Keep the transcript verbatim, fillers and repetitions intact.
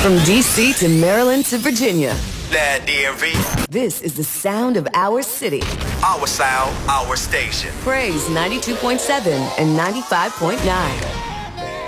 From D C to Maryland to Virginia. That D M V. This is the sound of our city. Our sound, our station. Praise ninety-two point seven and ninety-five point nine.